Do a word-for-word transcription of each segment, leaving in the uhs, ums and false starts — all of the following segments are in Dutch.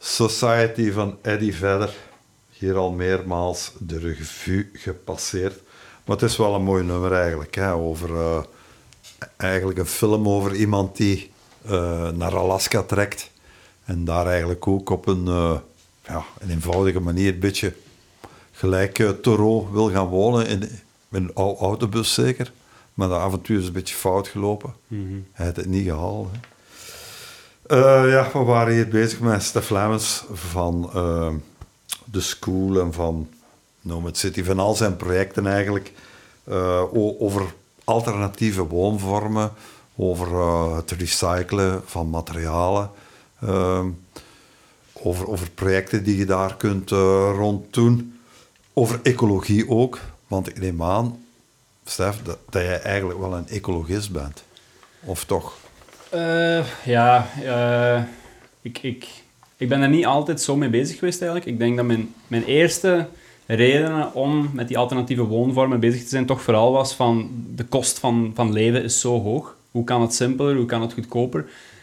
Society van Eddie Vedder. Hier al meermaals de revue gepasseerd. Maar het is wel een mooi nummer eigenlijk. Hè? Over, uh, eigenlijk een film over iemand die uh, naar Alaska trekt. En daar eigenlijk ook op een, uh, ja, een eenvoudige manier een beetje gelijk uh, Thoreau wil gaan wonen. In, in een oude autobus zeker. Maar dat avontuur is een beetje fout gelopen. Mm-hmm. Hij heeft het niet gehaald. Hè? Uh, ja, we waren hier bezig met Stef Lemmens van uh, The School en van Nomad City, van al zijn projecten eigenlijk, uh, over alternatieve woonvormen, over uh, het recyclen van materialen, uh, over, over projecten die je daar kunt uh, rond doen, over ecologie ook, want ik neem aan, Stef, dat, dat jij eigenlijk wel een ecologist bent, of toch? Uh, ja, uh, ik, ik, ik ben er niet altijd zo mee bezig geweest eigenlijk. Ik denk dat mijn, mijn eerste redenen om met die alternatieve woonvormen bezig te zijn toch vooral was van de kost van, van leven is zo hoog. Hoe kan het simpeler, hoe kan het goedkoper?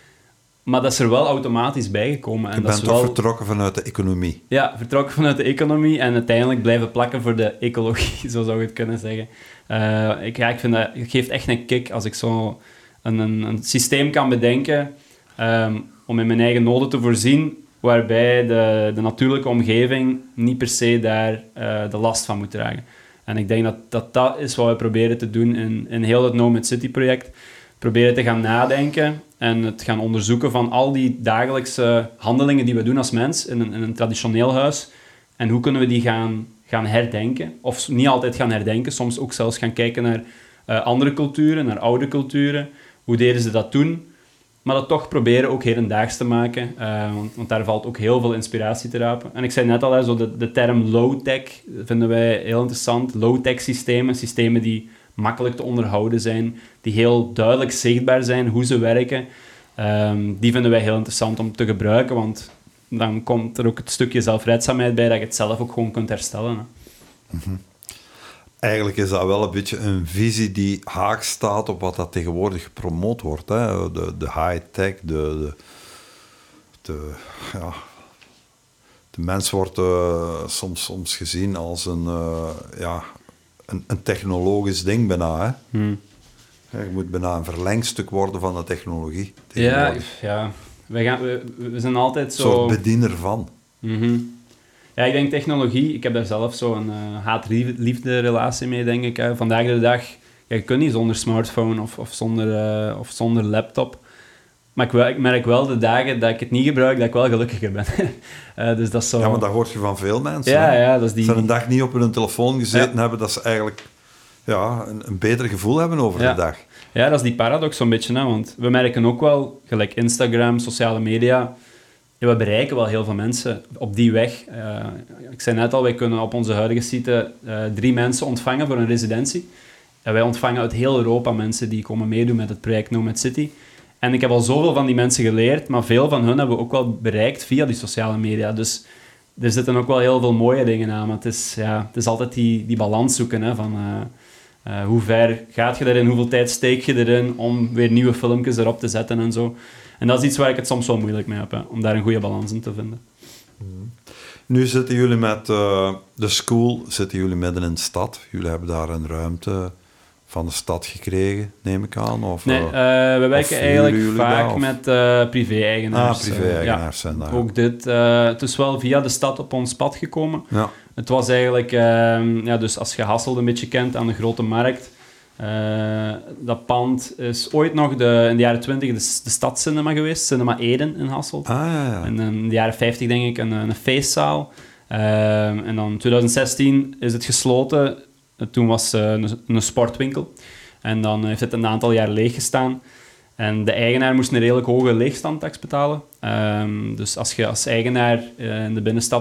Maar dat is er wel automatisch bijgekomen. En Je dat bent is toch wel... vertrokken vanuit de economie? Ja, vertrokken vanuit de economie en uiteindelijk blijven plakken voor de ecologie, zo zou je het kunnen zeggen. Uh, ik, ja, ik vind dat het geeft echt een kick als ik zo... Een, een, een systeem kan bedenken um, om in mijn eigen noden te voorzien, waarbij de, de natuurlijke omgeving niet per se daar uh, de last van moet dragen. En ik denk dat dat, dat is wat we proberen te doen in, in heel het Nomad City project. Proberen te gaan nadenken en het gaan onderzoeken van al die dagelijkse handelingen die we doen als mens in een, in een traditioneel huis. En hoe kunnen we die gaan, gaan herdenken? Of niet altijd gaan herdenken, soms ook zelfs gaan kijken naar uh, andere culturen, naar oude culturen. Hoe deden ze dat toen? Maar dat toch proberen ook hedendaags te maken. Uh, want, want daar valt ook heel veel inspiratie te rapen. En ik zei net al, hè, zo de, de term low-tech vinden wij heel interessant. Low-tech systemen, systemen die makkelijk te onderhouden zijn, die heel duidelijk zichtbaar zijn, hoe ze werken. Um, die vinden wij heel interessant om te gebruiken, want dan komt er ook het stukje zelfredzaamheid bij, dat je het zelf ook gewoon kunt herstellen. Hè. Mm-hmm. Eigenlijk is dat wel een beetje een visie die haak staat op wat dat tegenwoordig gepromoot wordt. Hè? De, de high-tech, de, de, de, ja, de mens wordt uh, soms, soms gezien als een, uh, ja, een, een technologisch ding bijna. Hè? Hmm. Ja, je moet bijna een verlengstuk worden van de technologie. Ja, ja. Wij gaan, we, we zijn altijd zo... Een soort bediener van. Mm-hmm. Ja, ik denk technologie, ik heb daar zelf zo'n uh, haat-liefde relatie mee, denk ik. Hè. Vandaag de dag, ja, je kunt niet zonder smartphone of, of, zonder, uh, of zonder laptop. Maar ik, ik merk wel de dagen dat ik het niet gebruik, dat ik wel gelukkiger ben. uh, dus dat is zo... Ja, maar dat hoort je van veel mensen. Ja, hè? ja, dat is die... Ze een dag niet op hun telefoon gezeten ja. hebben, dat ze eigenlijk ja, een, een beter gevoel hebben over ja. de dag. Ja, dat is die paradox zo'n beetje. Hè, want we merken ook wel, gelijk Instagram, sociale media... Ja, we bereiken wel heel veel mensen op die weg. Uh, ik zei net al, wij kunnen op onze huidige site uh, drie mensen ontvangen voor een residentie. En wij ontvangen uit heel Europa mensen die komen meedoen met het project Nomad City. En ik heb al zoveel van die mensen geleerd, maar veel van hun hebben we ook wel bereikt via die sociale media. Dus er zitten ook wel heel veel mooie dingen aan. Maar het is, ja, het is altijd die, die balans zoeken, hè, van uh, uh, hoe ver gaat je erin, hoeveel tijd steek je erin om weer nieuwe filmpjes erop te zetten en zo. En dat is iets waar ik het soms wel moeilijk mee heb, hè, om daar een goede balans in te vinden. Mm. Nu zitten jullie met uh, de school, zitten jullie midden in de stad. Jullie hebben daar een ruimte van de stad gekregen, neem ik aan? Of, nee, uh, we werken eigenlijk vaak daar, met uh, privé-eigenaars. Ah, privé-eigenaars uh, zijn daar. Ook dit. Uh, het is wel via de stad op ons pad gekomen. Ja. Het was eigenlijk, uh, ja, dus als je Hasselt een beetje kent aan de Grote Markt... Uh, dat pand is ooit nog de, in de jaren twintig de, de stadscinema geweest, Cinema Eden in Hasselt. Ah, ja, ja. En in de jaren vijftig denk ik een, een feestzaal. Uh, en dan in twintig zestien is het gesloten. Toen was het uh, een, een sportwinkel. En dan heeft het een aantal jaar leeg gestaan. En de eigenaar moest een redelijk hoge leegstandtax betalen. Um, dus als je als eigenaar uh, in de binnenstad